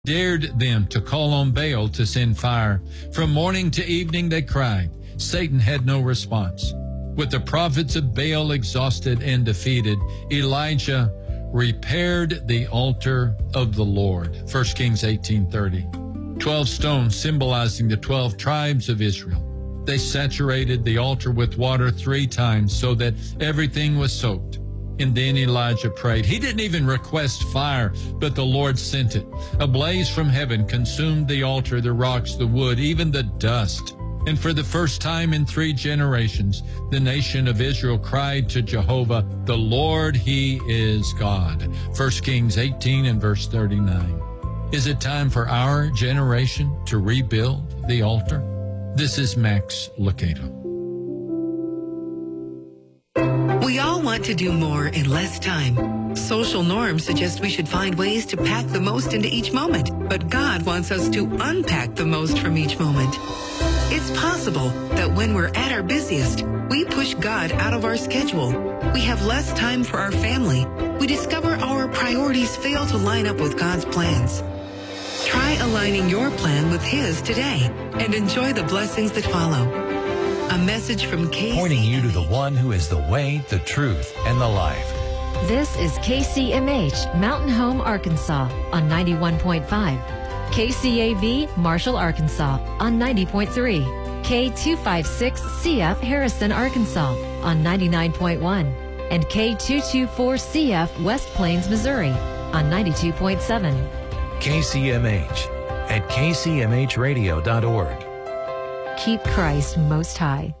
dared them to call on Baal to send fire. From morning to evening they cried. Satan had no response. With the prophets of Baal exhausted and defeated, Elijah repaired the altar of the Lord. 1 Kings 18:30. 12 stones symbolizing the 12 tribes of Israel. They saturated the altar with water 3 times so that everything was soaked. And then Elijah prayed. He didn't even request fire, but the Lord sent it. A blaze from heaven consumed the altar, the rocks, the wood, even the dust. And for the first time in 3 generations, the nation of Israel cried to Jehovah, "The Lord, He is God." 1 Kings 18 and verse 39. Is it time for our generation to rebuild the altar? This is Max Lucado. We all want to do more in less time. Social norms suggest we should find ways to pack the most into each moment, but God wants us to unpack the most from each moment. It's possible that when we're at our busiest, we push God out of our schedule. We have less time for our family. We discover our priorities fail to line up with God's plans. Try aligning your plan with His today and enjoy the blessings that follow. A message from KCMH. Pointing you to the one who is the way, the truth, and the life. This is KCMH, Mountain Home, Arkansas on 91.5. KCAV, Marshall, Arkansas on 90.3. K256CF, Harrison, Arkansas on 99.1. And K224CF, West Plains, Missouri on 92.7. KCMH at kcmhradio.org. Keep Christ most high.